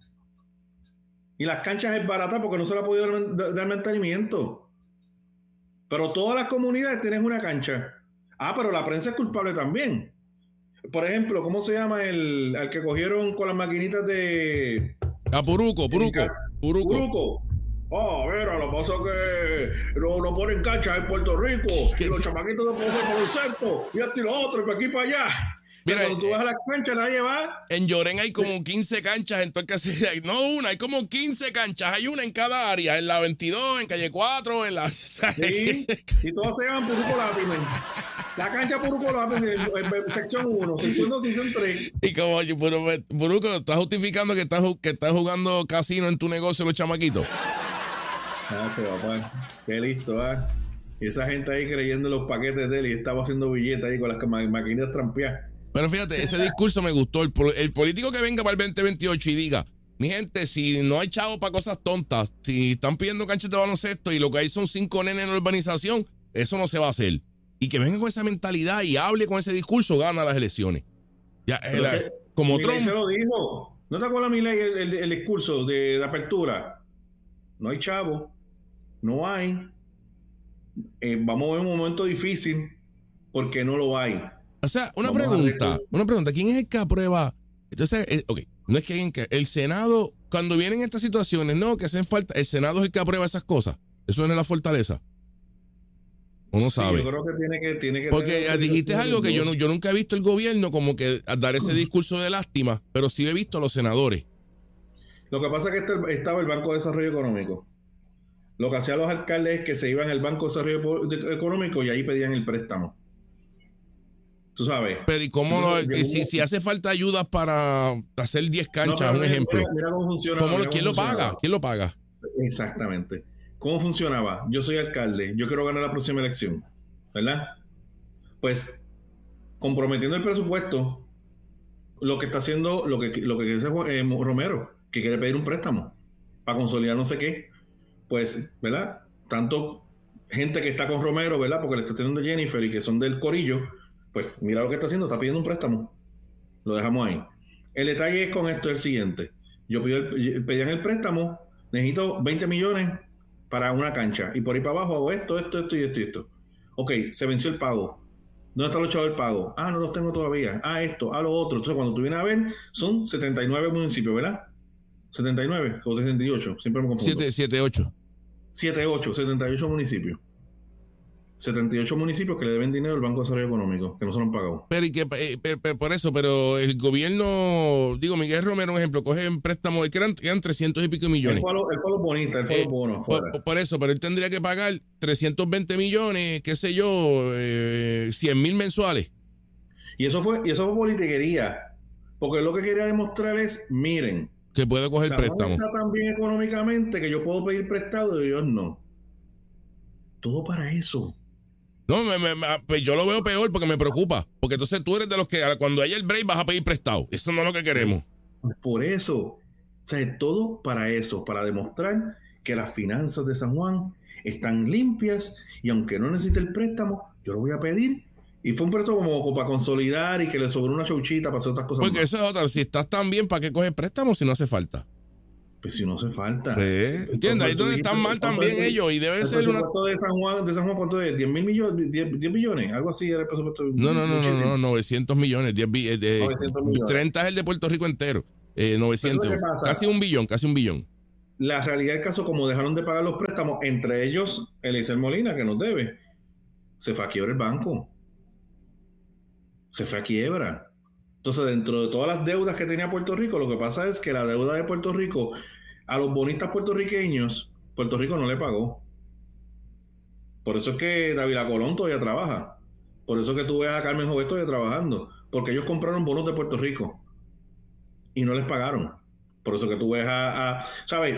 Y las canchas es barata porque no se le ha podido dar mantenimiento. Pero todas las comunidades tienen una cancha. Pero la prensa es culpable también. Por ejemplo, ¿cómo se llama al que cogieron con las maquinitas de... Puruco. Mira, lo que pasa es que no ponen canchas en Puerto Rico. Y los chamaquitos de baloncesto. Y esto y lo otro, y para aquí y para allá. Mira, cuando tú vas a la cancha, nadie va. En Llorén hay como 15 canchas en todo el caserío. No una, hay como 15 canchas. Hay una en cada área. En la 22, en calle 4, en la... Sí, y todas se llaman Puruco Lápiz. La cancha Puruco Lápiz, sección 1, sección 2, sección 3. Y como Puruco, ¿estás justificando que están jugando casino en tu negocio los chamaquitos? Papá, qué listo, Y esa gente ahí creyendo en los paquetes de él y estaba haciendo billetes ahí con las maquinitas trampeadas. Pero fíjate, ese discurso me gustó. El político que venga para el 2028 y diga, mi gente, si no hay chavos para cosas tontas, si están pidiendo canchas de baloncesto y lo que hay son 5 nenes en la urbanización, eso no se va a hacer. Y que venga con esa mentalidad y hable con ese discurso, gana las elecciones. Ya, como Trump se lo dijo. ¿No te acuerdas, Milei, el discurso de apertura? No hay chavos, no hay. Vamos a ver un momento difícil porque no lo hay. O sea, una pregunta, ¿quién es el que aprueba? Entonces, no es que alguien que el Senado, cuando vienen estas situaciones, no, que hacen falta, el Senado es el que aprueba esas cosas. Eso no es la fortaleza. Uno sabe. Yo creo que tiene que porque dijiste algo que yo nunca he visto el gobierno como que dar ese discurso de lástima, pero sí he visto a los senadores. Lo que pasa es que estaba el Banco de Desarrollo Económico. Lo que hacían los alcaldes es que se iban al Banco de Desarrollo Económico y ahí pedían el préstamo. Tú sabes. Pero ¿y cómo si hace falta ayudas para hacer 10 canchas, un ejemplo? Mira cómo funciona. ¿Quién lo paga? ¿Quién lo paga? Exactamente. ¿Cómo funcionaba? Yo soy alcalde, yo quiero ganar la próxima elección, ¿verdad? Pues, comprometiendo el presupuesto, lo que está haciendo, lo que dice Romero, que quiere pedir un préstamo para consolidar no sé qué, pues, ¿verdad? Tanto gente que está con Romero, ¿verdad? Porque le está teniendo Jennifer y que son del corillo, pues mira lo que está haciendo, está pidiendo un préstamo. Lo dejamos ahí. El detalle es con esto el siguiente. Pedían el préstamo, necesito 20 millones para una cancha. Y por ahí para abajo hago esto y esto. Ok, se venció el pago. ¿Dónde está los chavos del pago? No los tengo todavía. Esto, lo otro. Entonces cuando tú vienes a ver, son 79 municipios, ¿verdad? 79 o 78, siempre me confundo. 78. 78 municipios. 78 municipios que le deben dinero al Banco de Desarrollo Económico, que no se lo han pagado. Pero y que por eso, pero el gobierno, Miguel Romero, un ejemplo, coge un préstamo, que eran 300 y pico millones. Él fue a los bonistas, él fue a los bonos. Por eso, pero él tendría que pagar 320 millones, qué sé yo, 100,000 mensuales. Y eso fue politiquería. Porque lo que quería demostrar es, miren, que puede coger préstamo. No está tan bien económicamente que yo puedo pedir prestado y ellos no. Todo para eso. No, pues yo lo veo peor porque me preocupa. Porque entonces tú eres de los que cuando haya el break vas a pedir prestado. Eso no es lo que queremos. Por eso, o sea, todo para eso, para demostrar que las finanzas de San Juan están limpias y aunque no necesite el préstamo, yo lo voy a pedir. Y fue un préstamo como para consolidar y que le sobró una chauchita para hacer otras cosas. Porque eso es otra. Si estás tan bien, ¿para qué coges préstamo si no hace falta? Pues si no hace falta. ¿Entiendes? Ahí donde están mal también ellos y debe ser una... de San Juan, ¿cuánto es? 10 billones, algo así era el presupuesto. No, 900 millones, 900 millones. 30 es el de Puerto Rico entero, 900, casi un billón. La realidad del caso, como dejaron de pagar los préstamos, entre ellos Eliezer Molina, que nos debe, se fue a quiebra el banco. Se fue a quiebra. Entonces, dentro de todas las deudas que tenía Puerto Rico, lo que pasa es que la deuda de Puerto Rico, a los bonistas puertorriqueños, Puerto Rico no le pagó. Por eso es que Dávila Colón todavía trabaja. Por eso es que tú ves a Carmen Jovet todavía trabajando. Porque ellos compraron bonos de Puerto Rico y no les pagaron. Por eso que tú ves ¿sabes?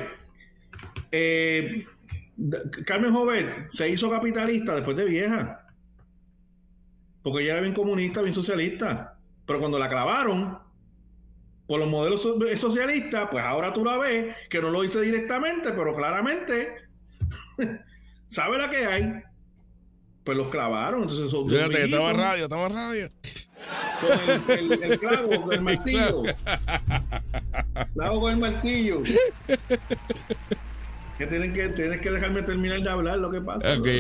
Carmen Jovet se hizo capitalista después de vieja. Porque ella era bien comunista, bien socialista. Pero cuando la clavaron por los modelos socialistas, pues ahora tú la ves, que no lo dice directamente, pero claramente sabe la que hay. Pues los clavaron. Entonces, fíjate que estaba radio. Con el clavo, con el martillo. Clavo con el martillo. Que tienes que dejarme terminar de hablar lo que pasa. Ok.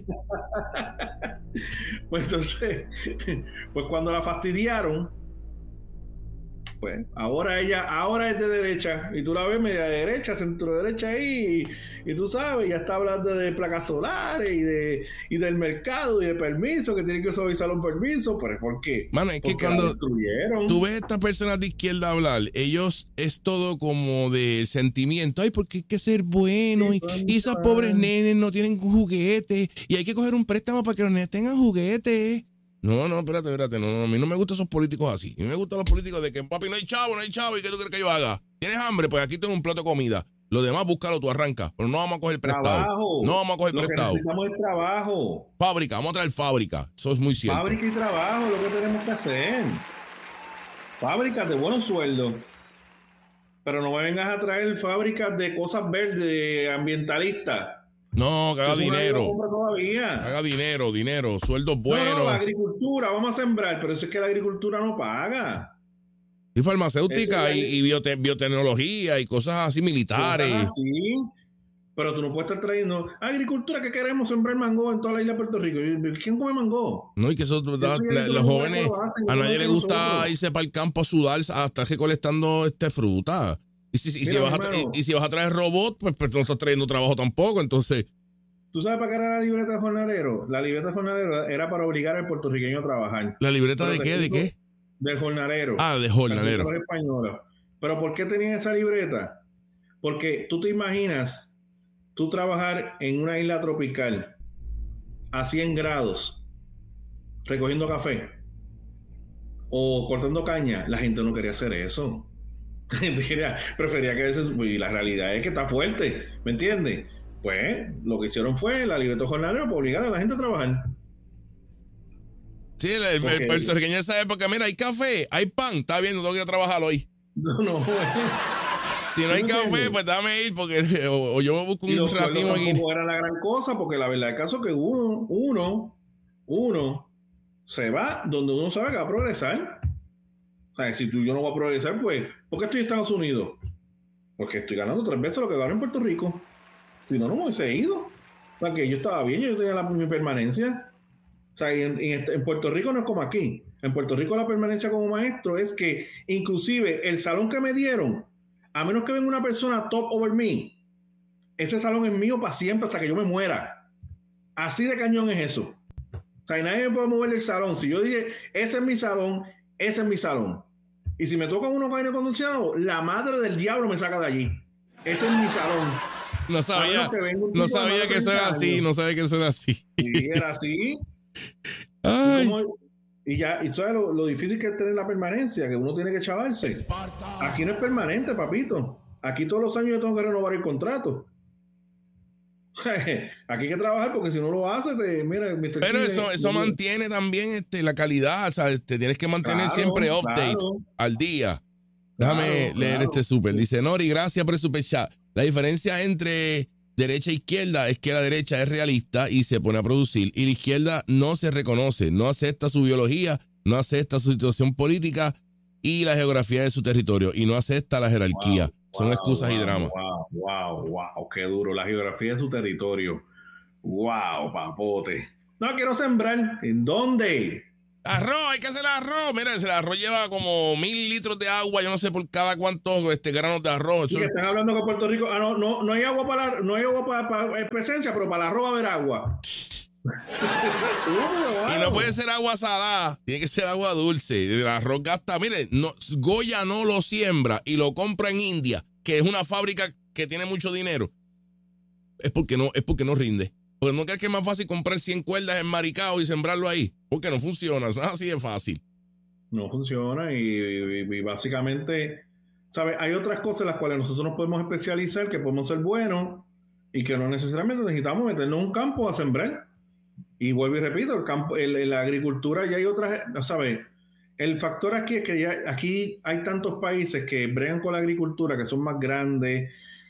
Pues entonces, pues cuando la fastidiaron, pues ahora es de derecha y tú la ves media derecha, centro derecha ahí y tú sabes, ya está hablando de placas solares y del mercado y de permiso, que tienen que suavizar los permisos. ¿Pero por qué? Mano, es que cuando tú ves a estas personas de izquierda hablar, ellos es todo como de sentimiento. Ay, porque hay que ser bueno y esas pobres nenes no tienen juguetes y hay que coger un préstamo para que los nenes tengan juguetes. No, espérate. No, a mí no me gustan esos políticos así. A mí me gustan los políticos de que, papi, no hay chavo, ¿y qué tú quieres que yo haga? ¿Tienes hambre? Pues aquí tengo un plato de comida. Lo demás, búscalo, tú arranca. Pero no vamos a coger prestado. No vamos a coger prestado. Lo que necesitamos es trabajo. Fábrica, vamos a traer fábrica. Eso es muy cierto. Fábrica y trabajo, lo que tenemos que hacer. Fábricas de buenos sueldos. Pero no me vengas a traer fábricas de cosas verdes, ambientalistas. No, que haga dinero. Haga dinero, sueldos buenos. No, la agricultura, vamos a sembrar, pero eso es que la agricultura no paga. Y farmacéutica y biotecnología y cosas así militares. Cosas así. Pero tú no puedes estar trayendo agricultura, que queremos sembrar mango en toda la isla de Puerto Rico. ¿Quién come mango? No, y que eso los jóvenes, a nadie le gusta irse para el campo a sudar hasta recolectando fruta. Y si vas a traer robot, pues no estás trayendo trabajo tampoco, entonces. ¿Tú sabes para qué era la libreta de jornalero? La libreta de jornalero era para obligar al puertorriqueño a trabajar. ¿La libreta de qué? ¿De qué? Del jornalero. Ah, de jornalero. ¿Pero por qué tenían esa libreta? Porque tú te imaginas tú trabajar en una isla tropical a 100 grados recogiendo café o cortando caña. La gente no quería hacer eso. Prefería quedarse, y la realidad es que está fuerte, ¿me entiendes? Pues lo que hicieron fue la libreta jornalero para obligar a la gente a trabajar. Sí, el puertorriqueño de esa época, mira, hay café, hay pan, está bien, no tengo que ir a trabajar hoy. No. Si no hay café, pues dame ir, porque o yo me busco un racimo aquí. No era la gran cosa, porque la verdad el caso es que uno se va donde uno sabe que va a progresar. O sea, si yo no voy a progresar, pues, ¿por qué estoy en Estados Unidos? Porque estoy ganando 3 veces lo que gano en Puerto Rico. Si no me hubiese ido. O sea, que yo estaba bien, yo tenía mi permanencia. O sea, en Puerto Rico no es como aquí. En Puerto Rico la permanencia como maestro es que, inclusive, el salón que me dieron, a menos que venga una persona top over me, ese salón es mío para siempre hasta que yo me muera. Así de cañón es eso. O sea, y nadie me puede mover del salón. Si yo dije, ese es mi salón, ese es mi salón. Y si me toca uno con aire acondicionado, la madre del diablo me saca de allí. Ese es mi salón. No sabía que eso era así. No sabía que eso era así. Sí, era así. Ay. Y sabes lo difícil que es tener la permanencia, que uno tiene que chavarse. Aquí no es permanente, papito. Aquí todos los años yo tengo que renovar el contrato. Aquí hay que trabajar porque si no lo haces, mira, Mr. Pero Chile, eso mantiene también la calidad, ¿sabes? Tienes que mantener siempre update al día. Déjame leer este súper. Dice Nori, gracias por el super chat. La diferencia entre derecha e izquierda es que la derecha es realista y se pone a producir, y la izquierda no se reconoce, no acepta su biología, no acepta su situación política y la geografía de su territorio, y no acepta la jerarquía. Son excusas y dramas. Wow, qué duro. La geografía de su territorio. Wow, papote. No quiero sembrar. ¿En dónde? Arroz, hay que hacer arroz. Mira, el arroz lleva como 1000 litros de agua, yo no sé por cada cuántos granos de arroz. Y que están hablando que Puerto Rico, no hay agua para presencia, pero para el arroz va a haber agua. Y no puede ser agua salada, tiene que ser agua dulce. El arroz gasta, mire, Goya no lo siembra y lo compra en India, que es una fábrica que tiene mucho dinero. Es porque no rinde. Porque no crees que es más fácil comprar 100 cuerdas en Maricao y sembrarlo ahí. Porque no funciona, es así de fácil. No funciona y básicamente, ¿sabes? Hay otras cosas en las cuales nosotros nos podemos especializar, que podemos ser buenos y que no necesariamente necesitamos meternos en un campo a sembrar. Y vuelvo y repito, la agricultura ya hay otras, ¿sabes? El factor aquí es que ya aquí hay tantos países que bregan con la agricultura, que son más grandes,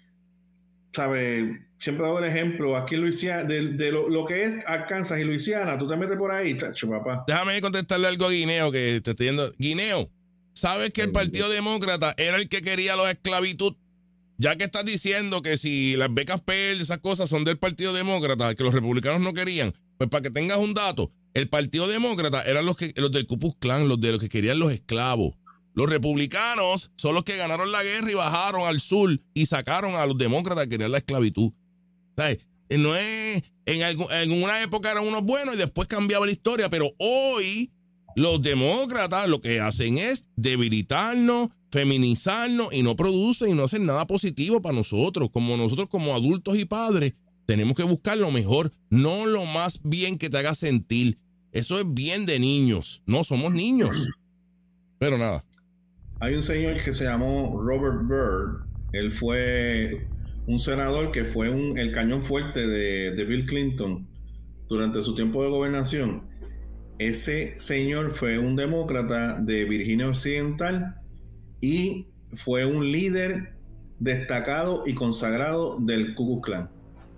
¿sabes? Siempre doy el ejemplo, aquí en Luisiana, de lo que es Arkansas y Luisiana, tú te metes por ahí, tacho, papá. Déjame contestarle algo a Guineo, que te estoy diciendo. Guineo, ¿sabes que el Partido Demócrata era el que quería la esclavitud? Ya que estás diciendo que si las becas Pell, esas cosas son del Partido Demócrata, que los republicanos no querían, pues para que tengas un dato, el Partido Demócrata eran los del Ku Klux Klan, los que querían los esclavos. Los republicanos son los que ganaron la guerra y bajaron al sur y sacaron a los demócratas que querían la esclavitud. ¿Sabes? No es, en alguna época eran unos buenos y después cambiaba la historia, pero hoy los demócratas lo que hacen es debilitarnos, feminizarnos y no producen y no hacen nada positivo para nosotros. Nosotros como adultos y padres tenemos que buscar lo mejor, no lo más bien que te haga sentir. Eso es bien de niños. No somos niños. Pero nada. Hay un señor que se llamó Robert Byrd. Él fue un senador que fue el cañón fuerte de Bill Clinton durante su tiempo de gobernación. Ese señor fue un demócrata de Virginia Occidental y fue un líder destacado y consagrado del Ku Klux Klan.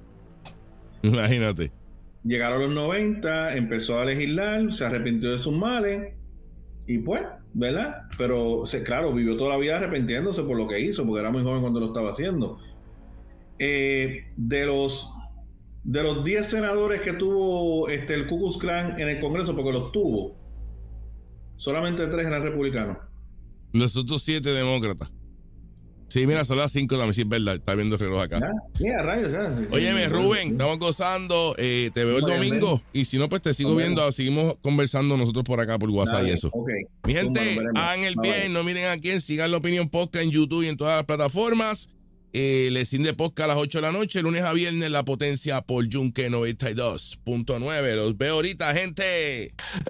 Imagínate. Llegaron los 90, empezó a legislar, se arrepintió de sus males y pues, ¿verdad? Pero claro, vivió toda la vida arrepintiéndose por lo que hizo, porque era muy joven cuando lo estaba haciendo. De los 10 senadores que tuvo el Ku Klux Klan en el Congreso, porque los tuvo, solamente 3 eran republicanos. Los otros 7 demócratas. Sí, mira, son las 5 también, sí es verdad, está viendo el reloj acá. Mira, rayos, Óyeme, Rubén, estamos gozando, te veo el domingo, y si no, pues te sigo viendo, seguimos conversando nosotros por acá, por WhatsApp y eso. Okay. Mi gente, hagan el bien, no miren a quién, sigan La Opinión Podcast en YouTube y en todas las plataformas. Lessín de Podcast a las 8 de la noche, lunes a viernes, La Potencia por Yunque 92.9. Los veo ahorita, gente.